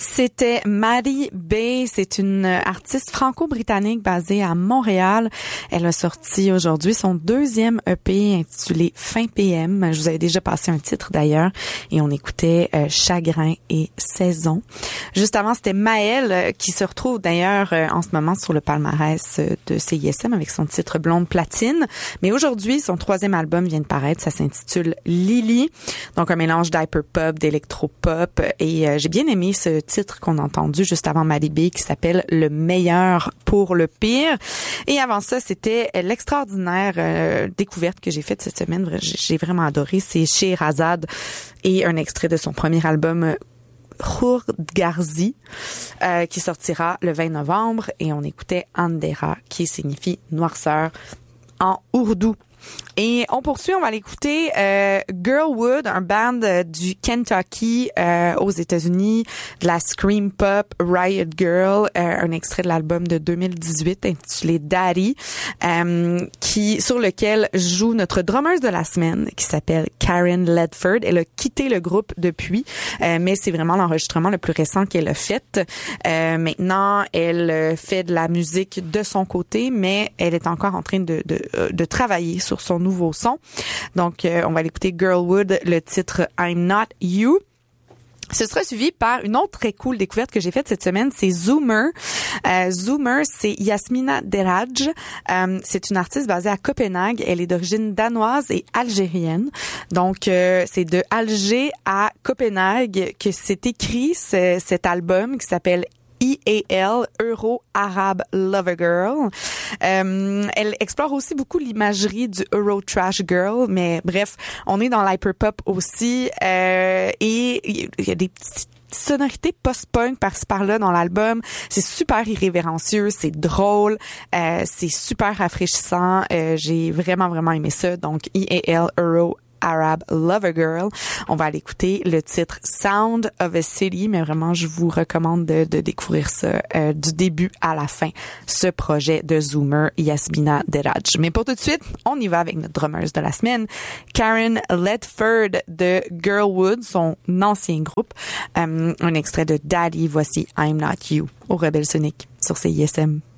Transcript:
C'était Maddie B. C'est une artiste franco-britannique basée à Montréal. Elle a sorti aujourd'hui son deuxième EP intitulé Fin PM. Je vous avais déjà passé un titre d'ailleurs et on écoutait Chagrin et Saison. Juste avant, c'était Maëlle qui se retrouve d'ailleurs en ce moment sur le palmarès de CISM avec son titre Blonde Platine. Mais aujourd'hui, son troisième album vient de paraître. Ça s'intitule Lily. Donc un mélange d'hyperpop, d'électropop et j'ai bien aimé ce titre qu'on a entendu juste avant Maddie B qui s'appelle Le meilleur pour le pire. Et avant ça, c'était l'extraordinaire découverte que j'ai faite cette semaine. J'ai vraiment adoré. C'est Scheherazade et un extrait de son premier album Khurd-Garzi qui sortira le 20 novembre. Et on écoutait Andera qui signifie noirceur en ourdou. Et on poursuit, on va aller écouter Girlwood, un band du Kentucky aux États-Unis, de la scream pop Riot Girl, un extrait de l'album de 2018 intitulé Daddy, sur lequel joue notre drummeuse de la semaine qui s'appelle Karen Ledford. Elle a quitté le groupe depuis, mais c'est vraiment l'enregistrement le plus récent qu'elle a fait. Maintenant, elle fait de la musique de son côté, mais elle est encore en train de travailler sur son nouveau son. Donc, on va l'écouter Girlwood, le titre I'm Not You. Ce sera suivi par une autre très cool découverte que j'ai faite cette semaine, c'est Zoomer. Zoomer, c'est Yasmina Deraj. C'est une artiste basée à Copenhague. Elle est d'origine danoise et algérienne. Donc, c'est de Alger à Copenhague que s'est écrit cet album qui s'appelle EAL, Euro Arab Lover Girl. Elle explore aussi beaucoup l'imagerie du Euro Trash Girl, mais bref, on est dans l'hyperpop aussi, et il y a des petites sonorités post-punk par-ci par-là dans l'album. C'est super irrévérencieux, c'est drôle, c'est super rafraîchissant. J'ai vraiment aimé ça. Donc, EAL, Euro Arab Lover Girl. On va aller écouter le titre Sound of a City, mais vraiment, je vous recommande de découvrir ça du début à la fin, ce projet de Zoomer, Yasmina Deraj. Mais pour tout de suite, on y va avec notre drummeuse de la semaine, Karen Ledford de Girlwood, son ancien groupe. Un extrait de Daddy, voici I'm Not You, au Rebelle Sonic sur CISM.